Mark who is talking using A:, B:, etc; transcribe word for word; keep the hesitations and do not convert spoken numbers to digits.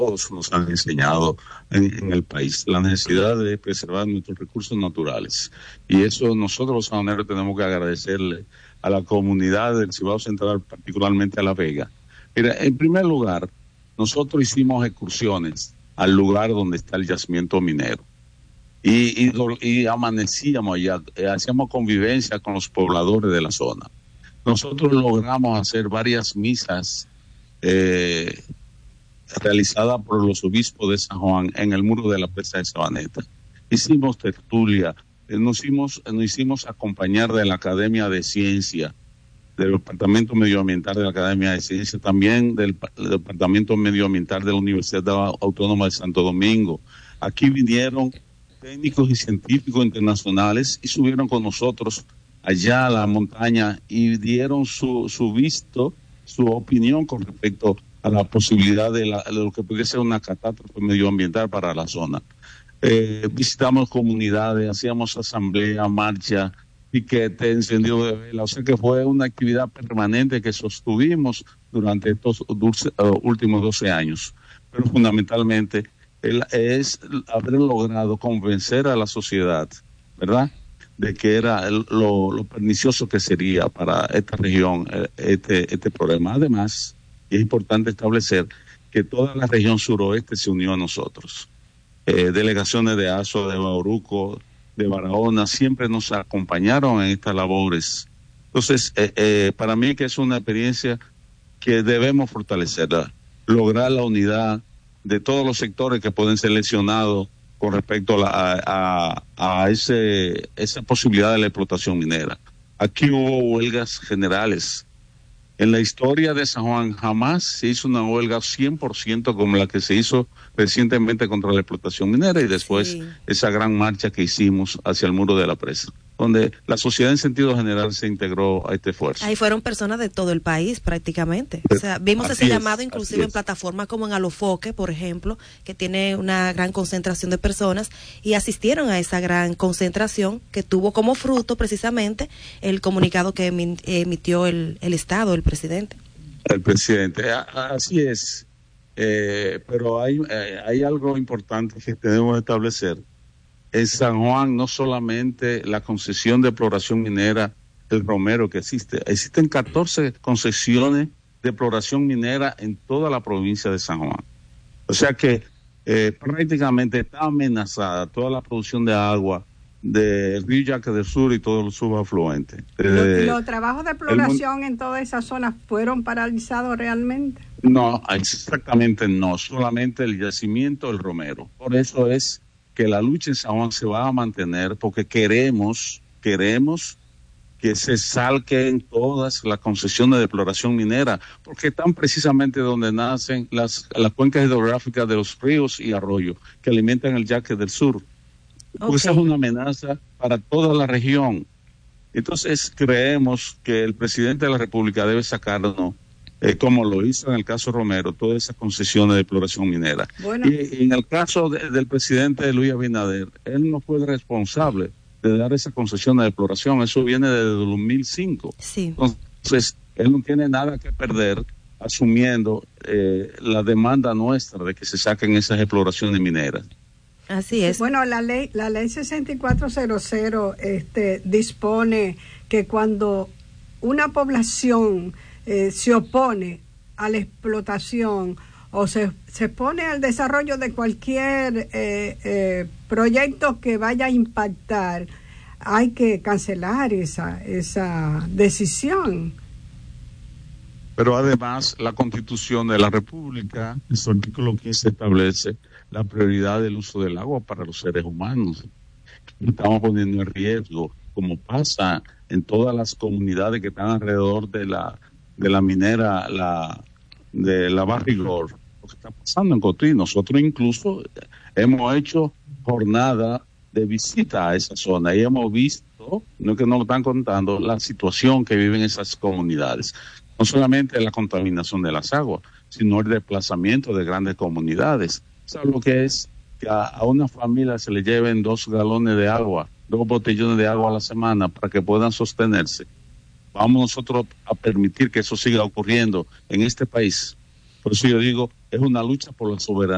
A: todos nos han enseñado en, en el país, la necesidad de preservar nuestros recursos naturales. Y eso nosotros los sabaneros tenemos que agradecerle a la comunidad del Cibao Central, particularmente a La Vega. Mira, en primer lugar, nosotros hicimos excursiones al lugar donde está el yacimiento minero. Y, y, y amanecíamos allá, eh, hacíamos convivencia con los pobladores de la zona. Nosotros logramos hacer varias misas eh, realizadas por los obispos de San Juan en el muro de la presa de Sabaneta. Hicimos tertulia, eh, nos, hicimos, nos hicimos acompañar de la Academia de Ciencia, del Departamento Medioambiental de la Academia de Ciencia, también del, del Departamento Medioambiental de la Universidad Autónoma de Santo Domingo. Aquí vinieron técnicos y científicos internacionales y subieron con nosotros allá a la montaña y dieron su, su visto, su opinión con respecto a la posibilidad de, la, de lo que puede ser una catástrofe medioambiental para la zona. Eh, visitamos comunidades, hacíamos asamblea, marcha, piquete, encendido de vela, o sea que fue una actividad permanente que sostuvimos durante estos dulce, uh, últimos doce años, pero fundamentalmente el, es haber logrado convencer a la sociedad, ¿verdad?, de que era el, lo, lo pernicioso que sería para esta región este, este problema. Además, y es importante establecer que toda la región suroeste se unió a nosotros. Eh, delegaciones de Azo, de Bauruco, de Barahona, siempre nos acompañaron en estas labores. Entonces, eh, eh, para mí que es una experiencia que debemos fortalecerla, lograr la unidad de todos los sectores que pueden ser lesionados con respecto a, la, a, a ese, esa posibilidad de la explotación minera. Aquí hubo huelgas generales. En la historia de San Juan jamás se hizo una huelga cien por ciento como la que se hizo recientemente contra la explotación minera y después sí. Esa gran marcha que hicimos hacia el muro de la presa, donde la sociedad en sentido general se integró a este esfuerzo.
B: Ahí fueron personas de todo el país prácticamente. O sea, vimos así ese es, llamado inclusive en plataformas como en Alofoque, por ejemplo, que tiene una gran concentración de personas y asistieron a esa gran concentración que tuvo como fruto precisamente el comunicado que emitió el, el Estado, el presidente.
A: El presidente, así es. Eh, pero hay, eh, hay algo importante que tenemos que establecer. En San Juan no solamente la concesión de exploración minera El Romero que existe, existen catorce concesiones de exploración minera en toda la provincia de San Juan. O sea que eh, prácticamente está amenazada toda la producción de agua del río Yaque del Sur y todos los subafluentes.
C: Eh, ¿Los trabajos de exploración en toda esa zona fueron paralizados realmente?
A: No, exactamente no, solamente el yacimiento El Romero. Por eso es que la lucha en San Juan se va a mantener, porque queremos, queremos que se salquen todas las concesiones de exploración minera, porque están precisamente donde nacen las, las cuencas hidrográficas de los ríos y arroyos que alimentan el Yaque del Sur. Porque okay. Esa es una amenaza para toda la región. Entonces creemos que el presidente de la República debe sacarnos, eh, como lo hizo en el caso Romero, todas esas concesiones de exploración minera. Bueno. Y, y en el caso de, del presidente Luis Abinader, él no fue el responsable de dar esa concesión de exploración. Eso viene desde dos mil cinco.
B: Sí.
A: Entonces, él no tiene nada que perder asumiendo eh, la demanda nuestra de que se saquen esas exploraciones mineras.
B: Así es.
C: Bueno, la ley la ley sesenta y cuatro cero cero este, dispone que cuando una población eh, se opone a la explotación o se, se opone al desarrollo de cualquier eh, eh, proyecto que vaya a impactar, hay que cancelar esa, esa decisión.
A: Pero además la Constitución de la República, en su artículo quince, establece la prioridad del uso del agua para los seres humanos. Estamos poniendo en riesgo, como pasa en todas las comunidades que están alrededor de la de la minera, la de la Barrigor, lo que está pasando en Cotuí. Nosotros incluso hemos hecho jornada de visita a esa zona y hemos visto, no es que nos lo están contando, la situación que viven esas comunidades. No solamente la contaminación de las aguas, sino el desplazamiento de grandes comunidades. ¿Sabes lo que es? Que a, a una familia se le lleven dos galones de agua, dos botellones de agua a la semana para que puedan sostenerse. Vamos nosotros a permitir que eso siga ocurriendo en este país. Por eso yo digo, es una lucha por la soberanía.